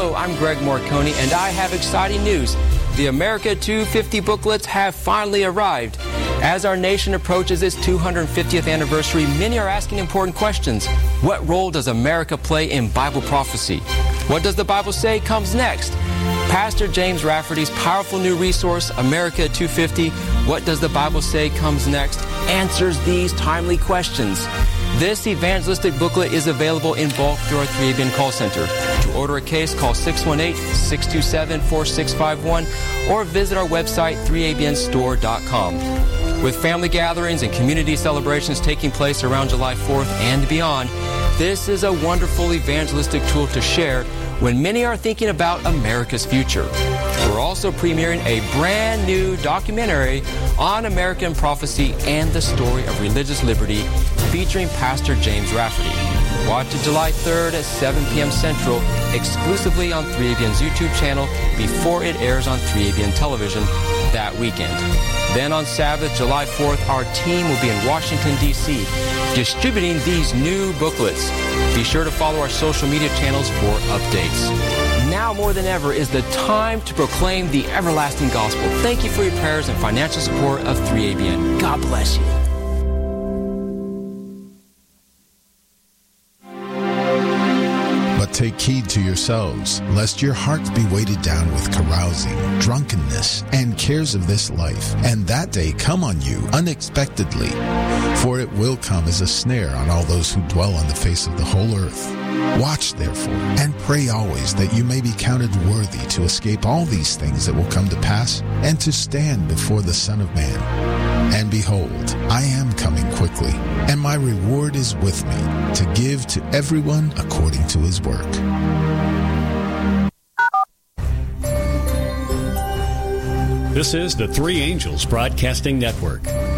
Hello, I'm Greg Morcone, and I have exciting news. The America 250 booklets have finally arrived. As our nation approaches its 250th anniversary, many are asking important questions. What role does America play in Bible prophecy? What does the Bible say comes next? Pastor James Rafferty's powerful new resource, America 250, What Does the Bible Say Comes Next, answers these timely questions. This evangelistic booklet is available in bulk through our 3ABN call center. To order a case, call 618-627-4651 or visit our website, 3abnstore.com. With family gatherings and community celebrations taking place around July 4th and beyond, this is a wonderful evangelistic tool to share when many are thinking about America's future. We're also premiering a brand new documentary on American prophecy and the story of religious liberty featuring Pastor James Rafferty. Watch it July 3rd at 7 p.m. Central exclusively on 3ABN's YouTube channel before it airs on 3ABN television that weekend. Then on Sabbath, July 4th, our team will be in Washington, D.C. distributing these new booklets. Be sure to follow our social media channels for updates. Now more than ever is the time to proclaim the everlasting gospel. Thank you for your prayers and financial support of 3ABN. God bless you. Take heed to yourselves, lest your hearts be weighted down with carousing, drunkenness, and cares of this life, and that day come on you unexpectedly. For it will come as a snare on all those who dwell on the face of the whole earth. Watch therefore, and pray always that you may be counted worthy to escape all these things that will come to pass, and to stand before the Son of Man. And behold, I am coming quickly, and my reward is with me, to give to everyone according to his work. This is the Three Angels Broadcasting Network.